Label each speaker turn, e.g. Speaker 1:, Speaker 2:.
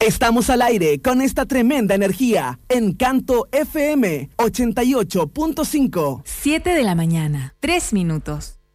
Speaker 1: Estamos al aire con esta tremenda energía. Encanto FM 88.5.
Speaker 2: 7 de la mañana, 3 minutos.